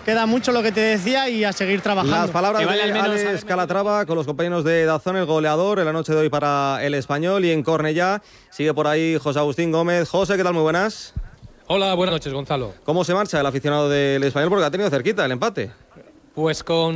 queda mucho lo que te decía y a seguir trabajando. Las palabras de Alex Calatrava con los compañeros de Dazón, el goleador en la noche de hoy para el Español. Y en Cornellá sigue por ahí José Agustín Gómez. José, ¿qué tal? Muy buenas. Hola, buenas noches, Gonzalo. ¿Cómo se marcha el aficionado del Español? Porque ha tenido cerquita el empate. Pues con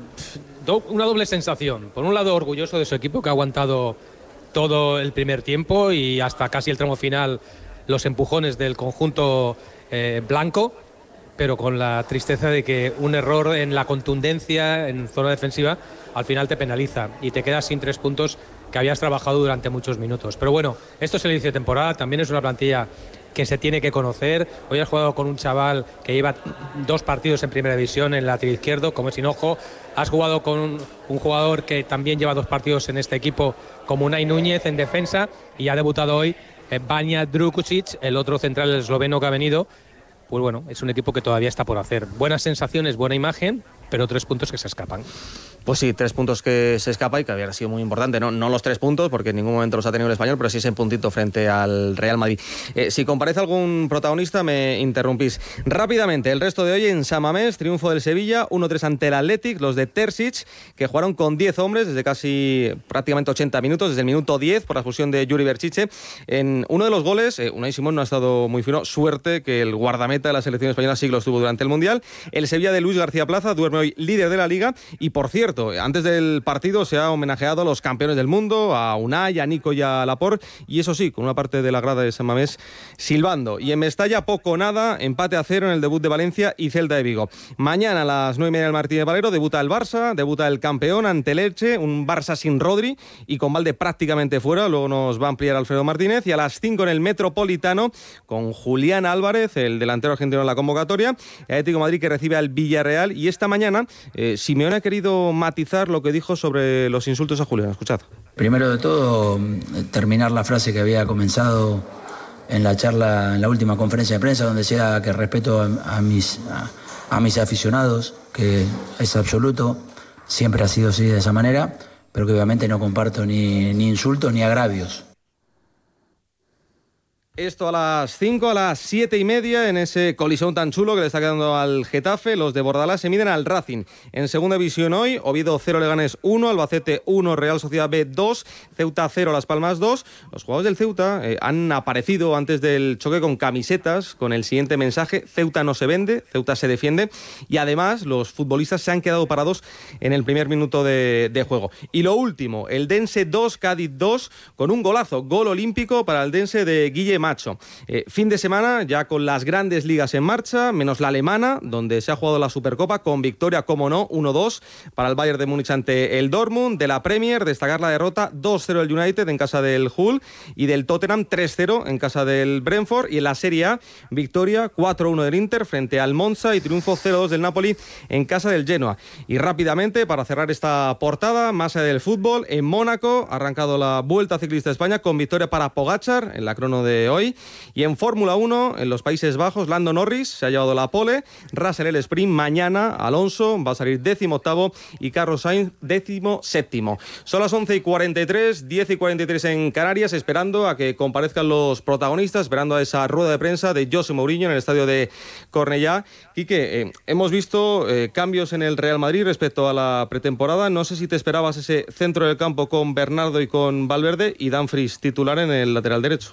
una doble sensación. Por un lado, orgulloso de su equipo, que ha aguantado todo el primer tiempo y hasta casi el tramo final los empujones del conjunto blanco, pero con la tristeza de que un error en la contundencia en zona defensiva al final te penaliza y te quedas sin 3 puntos que habías trabajado durante muchos minutos. Pero bueno, esto es el inicio de temporada, también es una plantilla que se tiene que conocer. Hoy has jugado con un chaval que lleva 2 partidos en primera división en el lateral izquierdo, como es Hinojo. Has jugado con un jugador que también lleva 2 partidos en este equipo, como Unai Núñez en defensa, y ha debutado hoy Vanja Drukusic, el otro central esloveno que ha venido. Pues bueno, es un equipo que todavía está por hacer. Buenas sensaciones, buena imagen, pero 3 puntos que se escapan. Pues sí, 3 puntos que se escapa y que había sido muy importante. No los 3 puntos, porque en ningún momento los ha tenido el Español, pero sí ese puntito frente al Real Madrid. Si comparece algún protagonista, me interrumpís. Rápidamente, el resto de hoy en San Mamés, triunfo del Sevilla, 1-3 ante el Athletic, los de Terzic, que jugaron con 10 hombres desde casi prácticamente 80 minutos, desde el minuto 10, por la expulsión de Yuri Berchiche. En uno de los goles, Unai Simón no ha estado muy fino. Suerte que el guardameta de la selección española sí lo estuvo durante el Mundial. El Sevilla de Luis García Plaza duerme hoy líder de la Liga. Y por cierto, antes del partido se ha homenajeado a los campeones del mundo, a Unai, a Nico y a Laporte, y eso sí, con una parte de la grada de San Mamés silbando. Y en Mestalla poco o nada, empate a 0 en el debut de Valencia y Celta de Vigo. Mañana a las 9:30 del Martínez Valero debuta el Barça, debuta el campeón ante el Elche, un Barça sin Rodri y con Valde prácticamente fuera, luego nos va a ampliar Alfredo Martínez, y a las 5 en el Metropolitano con Julián Álvarez, el delantero argentino en la convocatoria, el Atlético de Madrid que recibe al Villarreal. Y esta mañana Simeone ha querido matizar lo que dijo sobre los insultos a Julián. Escuchad. Primero de todo, terminar la frase que había comenzado en la charla, en la última conferencia de prensa, donde decía que respeto a mis aficionados, que es absoluto, siempre ha sido así de esa manera, pero que obviamente no comparto ni insultos ni agravios. Esto a las 5, a las 7:30, en ese colisón tan chulo que le está quedando al Getafe. Los de Bordalás se miden al Racing. En segunda división hoy, Oviedo 0, Leganés 1, Albacete 1, Real Sociedad B 2, Ceuta 0, Las Palmas 2. Los jugadores del Ceuta han aparecido antes del choque con camisetas, con el siguiente mensaje: Ceuta no se vende, Ceuta se defiende. Y además los futbolistas se han quedado parados en el primer minuto de juego. Y lo último, el Dense 2, Cádiz 2, con un golazo, gol olímpico para el Dense de Guille Macho. Fin de semana ya con las grandes ligas en marcha, menos la alemana, donde se ha jugado la Supercopa con victoria, como no, 1-2 para el Bayern de Múnich ante el Dortmund. De la Premier, destacar la derrota 2-0 del United en casa del Hull y del Tottenham 3-0 en casa del Brentford. Y en la Serie A, victoria 4-1 del Inter frente al Monza y triunfo 0-2 del Napoli en casa del Genoa. Y rápidamente, para cerrar esta portada, más allá del fútbol, en Mónaco ha arrancado la Vuelta Ciclista a España con victoria para Pogačar en la crono de hoy. Y en Fórmula 1, en los Países Bajos, Lando Norris se ha llevado la pole, Russell el sprint, mañana Alonso va a salir 18º y Carlos Sainz 17º. Son las 11:43, 10:43 en Canarias, esperando a que comparezcan los protagonistas, esperando a esa rueda de prensa de José Mourinho en el estadio de Cornellá. Quique, hemos visto cambios en el Real Madrid respecto a la pretemporada. No sé si te esperabas ese centro del campo con Bernardo y con Valverde y Dumfries titular en el lateral derecho.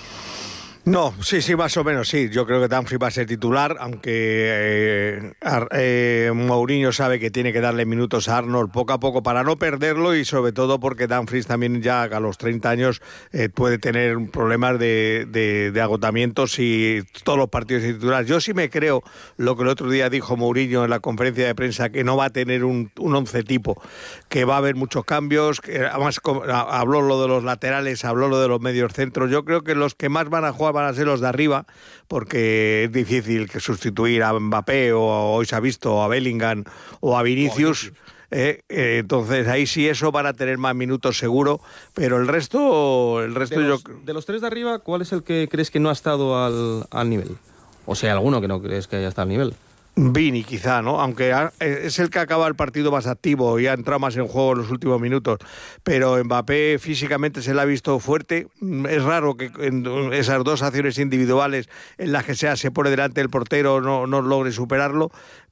No, sí, más o menos sí. Yo creo que Dumfries va a ser titular, aunque Mourinho sabe que tiene que darle minutos a Arnold poco a poco para no perderlo, y sobre todo porque Dumfries también ya a los 30 años puede tener problemas de agotamiento si todos los partidos de titular. Yo sí me creo lo que el otro día dijo Mourinho en la conferencia de prensa, que no va a tener un 11 tipo, que va a haber muchos cambios, que además habló lo de los laterales, habló lo de los medios centros. Yo creo que los que más van a jugar van a ser los de arriba, porque es difícil que sustituir a Mbappé o hoy se ha visto a Bellingham o a Vinicius. Entonces ahí sí eso van a tener más minutos seguro, pero el resto de los 3 de arriba, ¿cuál es el que crees que no ha estado al nivel? O sea, alguno que no crees que haya estado al nivel. Vini quizá, ¿no? Aunque es el que acaba el partido más activo y ha entrado más en juego en los últimos minutos, pero Mbappé físicamente se le ha visto fuerte. Es raro que en esas 2 acciones individuales en las que se pone delante del portero no logre superarlo,